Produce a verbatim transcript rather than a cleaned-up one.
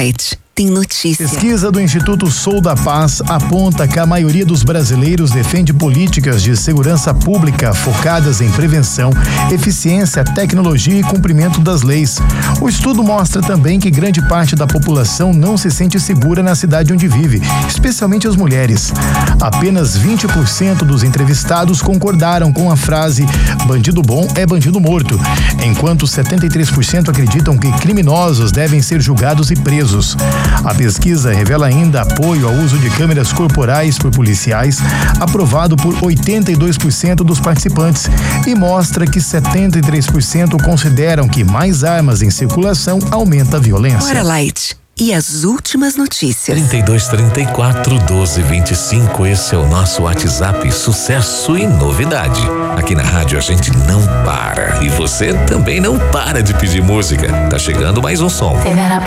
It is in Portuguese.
Light. Tem notícia. Pesquisa do Instituto Sou da Paz aponta que a maioria dos brasileiros defende políticas de segurança pública focadas em prevenção, eficiência, tecnologia e cumprimento das leis. O estudo mostra também que grande parte da população não se sente segura na cidade onde vive, especialmente as mulheres. Apenas vinte por cento dos entrevistados concordaram com a frase "bandido bom é bandido morto", enquanto setenta e três por cento acreditam que criminosos devem ser julgados e presos. A pesquisa revela ainda apoio ao uso de câmeras corporais por policiais, aprovado por oitenta e dois por cento dos participantes, e mostra que setenta e três por cento consideram que mais armas em circulação aumenta a violência. Hora Light. E as últimas notícias. trinta e dois, trinta e quatro, doze, vinte e cinco, esse é o nosso WhatsApp, sucesso e novidade. Aqui na rádio a gente não para. E você também não para de pedir música. Tá chegando mais um som.